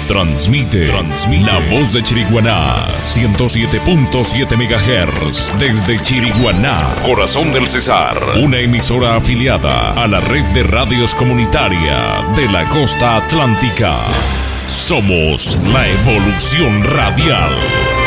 Transmite La Voz de Chiriguaná, 107.7 MHz, desde Chiriguaná, corazón del Cesar, una emisora afiliada a la red de radios comunitaria de la costa atlántica. Somos la evolución radial.